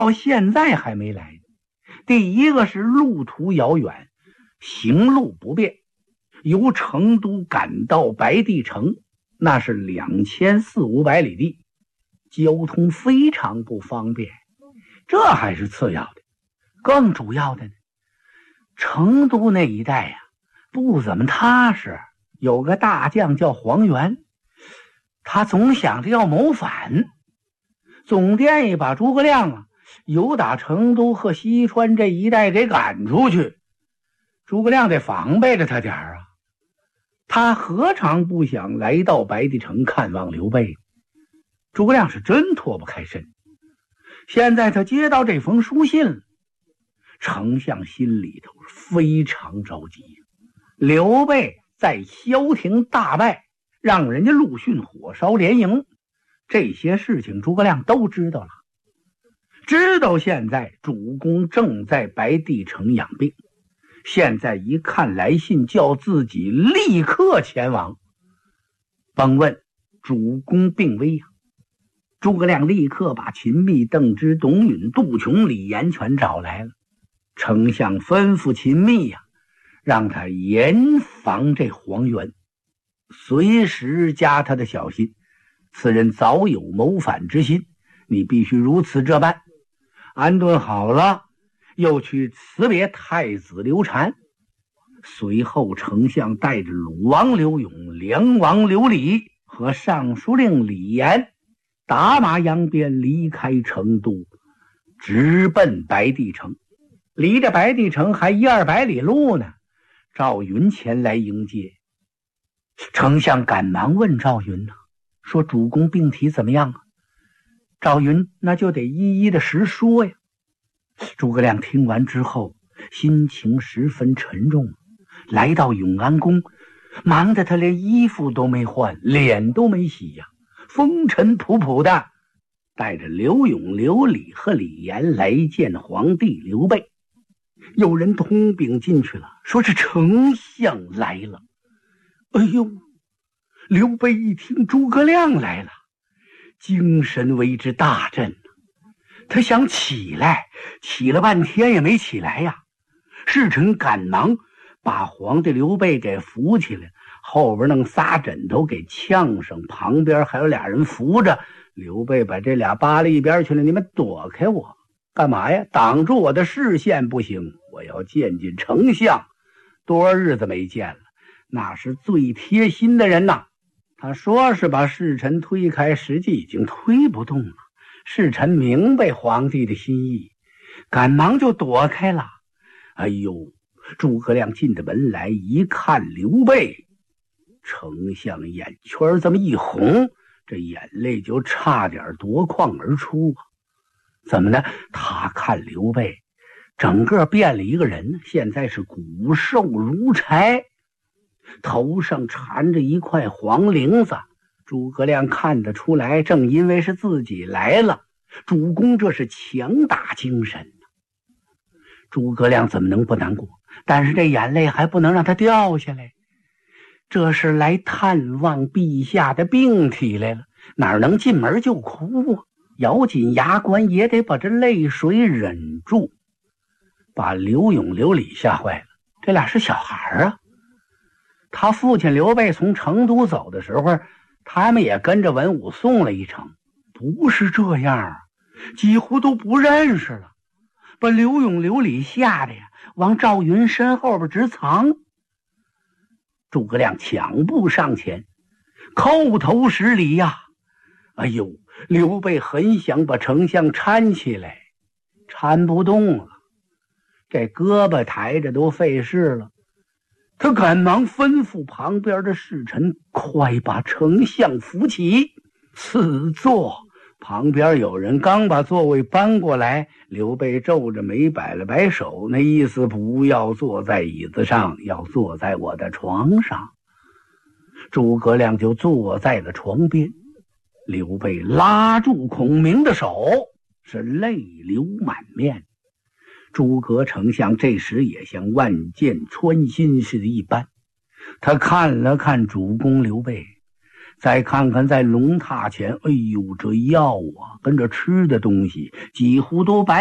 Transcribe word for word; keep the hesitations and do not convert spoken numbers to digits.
到现在还没来。第一个是路途遥远，行路不便，由成都赶到白帝城，那是两千四五百里地，交通非常不方便。这还是次要的，更主要的呢，成都那一带呀、啊，不怎么踏实。有个大将叫黄元，他总想着要谋反，总建议把诸葛亮啊由打成都和西川这一带给赶出去。诸葛亮得防备着他点儿啊，他何尝不想来到白帝城看望刘备？诸葛亮是真脱不开身。现在他接到这封书信，丞相心里头非常着急。刘备在萧亭大败，让人家陆逊火烧连营，这些事情诸葛亮都知道了。知道现在主公正在白帝城养病，现在一看来信，叫自己立刻前往。甭问，主公病危呀、啊！诸葛亮立刻把秦密、邓芝、董允、杜琼、李严全找来了。丞相吩咐秦密呀、啊，让他严防这黄元，随时加他的小心。此人早有谋反之心，你必须如此这般。安顿好了，又去辞别太子刘禅。随后丞相带着鲁王刘永、梁王刘礼和尚书令李严打马扬鞭离开成都，直奔白帝城。离着白帝城还一二百里路呢。赵云前来迎接，丞相赶忙问赵云呢、啊，说主公病体怎么样啊？赵云那就得一一的实说呀。诸葛亮听完之后，心情十分沉重，来到永安宫，忙得他连衣服都没换，脸都没洗呀，风尘仆仆的，带着刘永、刘礼和李严来见皇帝刘备。有人通禀进去了，说是丞相来了。哎呦，刘备一听诸葛亮来了，精神为之大振。他想起来，起了半天也没起来呀。侍臣赶忙把皇帝刘备给扶起来，后边弄仨枕头给呛上，旁边还有俩人扶着。刘备把这俩扒了一边去了，你们躲开我干嘛呀？挡住我的视线不行，我要见见丞相。多少日子没见了，那是最贴心的人呐。他说是把侍臣推开，实际已经推不动了。侍臣明白皇帝的心意，赶忙就躲开了。哎呦，诸葛亮进的门来一看刘备，丞相眼圈这么一红，这眼泪就差点夺眶而出啊。怎么呢？他看刘备整个变了一个人，现在是骨瘦如柴，头上缠着一块黄绫子。诸葛亮看得出来，正因为是自己来了，主公这是强打精神。诸葛亮怎么能不难过？但是这眼泪还不能让他掉下来，这是来探望陛下的病体来了，哪能进门就哭啊？咬紧牙关也得把这泪水忍住。把刘永、刘礼吓坏了，这俩是小孩啊。他父亲刘备从成都走的时候，他们也跟着文武送了一程，不是这样啊，几乎都不认识了，把刘永、刘礼吓得呀，往赵云身后边直藏。诸葛亮抢步上前，叩头施礼呀。哎呦，刘备很想把丞相搀起来，搀不动了，这胳膊抬着都费事了。他赶忙吩咐旁边的侍臣，快把丞相扶起，赐座。旁边有人刚把座位搬过来，刘备皱着眉摆了摆手，那意思不要坐在椅子上，要坐在我的床上。诸葛亮就坐在了床边，刘备拉住孔明的手，是泪流满面。诸葛丞相这时也像万箭穿心似的一般，他看了看主公刘备， 再看看在龙榻前，哎呦，这药啊，跟这吃的东西几乎都白